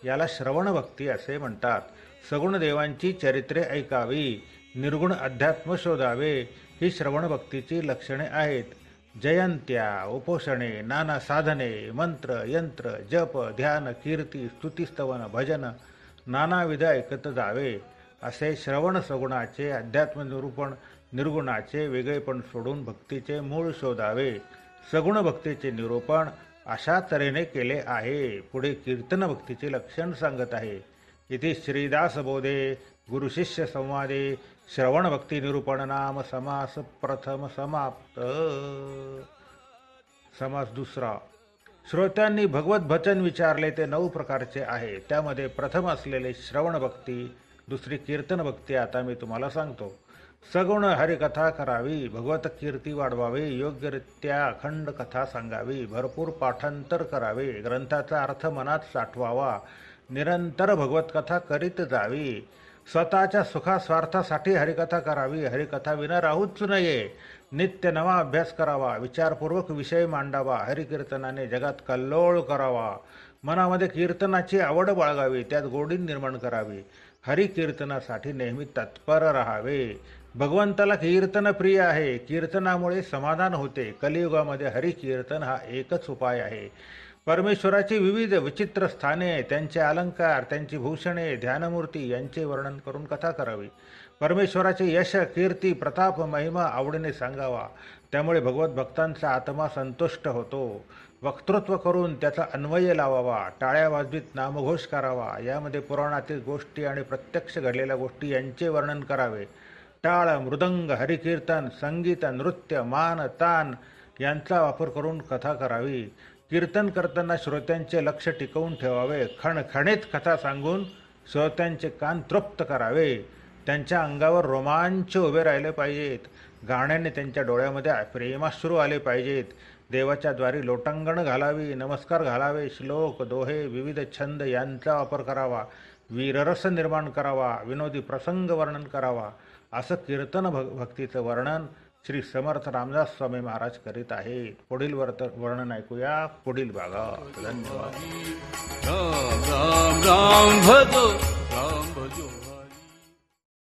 याला श्रवण भक्ती असे म्हणतात. सगुण देवांची चरित्रे ऐकावी, निर्गुण अध्यात्म शोधावे, ही श्रवण भक्तीची लक्षणे आहेत. जयंत्या, उपोषणे, नाना साधने, मंत्र, यंत्र, जप, ध्यान, कीर्ती, स्तुतिस्तवन, भजन नानाविध ऐकत जावे. असे श्रवण सगुणाचे अध्यात्म निरूपण, निर्गुणाचे वेगळेपण सोडून भक्तीचे मूळ शोधावे. सगुण भक्तीचे निरूपण अशा तऱ्हेने केले आहे. पुढे कीर्तन भक्तीचे लक्षण सांगत आहे. इथे श्रीदासबोधे गुरुशिष्य संवादे श्रवण भक्ती निरूपण नाम समास प्रथम समाप्त. समास दुसरा. श्रोत्यांनी भगवत भजन विचारले ते 9 प्रकारचे आहे. त्यामध्ये प्रथम असलेले श्रवण भक्ती, दुसरी कीर्तन भक्ती आता मी तुम्हाला सांगतो. सगुण हरिकथा करावी, भगवत कीर्ती वाढवावी, योग्यरित्या अखंड कथा सांगावी, भरपूर पाठांतर करावे, ग्रंथाचा अर्थ मनात साठवावा, निरंतर भगवत कथा करीत जावी, स्वतःच्या सुखास्वार्थासाठी हरिकथा करावी, हरिकथा विना राहूच नये, नित्य नवा अभ्यास करावा, विचारपूर्वक विषय मांडावा, हरिकीर्तनाने जगात कल्लोळ करावा, मनामध्ये कीर्तनाची आवड बाळगावी, त्यात गोडी निर्माण करावी, हरिकीर्तनासाठी नेहमी तत्पर राहावे. भगवंताला कीर्तन प्रिय आहे. कीर्तनामुळे समाधान होते. कलियुगामध्ये हरिकीर्तन हा एकच उपाय आहे. परमेश्वराची विविध विचित्र स्थाने, त्यांचे अलंकार, त्यांची भूषणे, ध्यानमूर्ती यांचे वर्णन करून कथा करावी. परमेश्वराचे यश, कीर्ती, प्रताप, महिमा आवडीने सांगावा. त्यामुळे भगवत भक्तांचा आत्मा संतुष्ट होतो. वक्तृत्व करून त्याचा अन्वय लावावा. टाळ्या वाजवीत नामघोष करावा. यामध्ये पुराणातील गोष्टी आणि प्रत्यक्ष घडलेल्या गोष्टी यांचे वर्णन करावे. टाळ, मृदंग, हरिकीर्तन, संगीत, नृत्य, मान, तान यांचा वापर करून कथा करावी. कीर्तन करताना श्रोत्यांचे लक्ष टिकवून ठेवावे. खणखणीत कथा सांगून श्रोत्यांचे कान तृप्त करावे. त्यांच्या अंगावर रोमांच उभे राहिले पाहिजेत. गाण्याने त्यांच्या डोळ्यामध्ये प्रेमाश्रू आले पाहिजेत. देवाच्या द्वारी लोटांगण घालावी, नमस्कार घालावे, श्लोक, दोहे, विविध छंद यांचा वापर करावा, वीररस निर्माण करावा, विनोदी प्रसंग वर्णन करावा. असं कीर्तन भक्तीचं वर्णन श्री समर्थ रामदास स्वामी महाराज करीत आहेत. पुढील वर्णन ऐकूया पुढील भागात. धन्यवाद. राम राम राम भजो, राम भजो.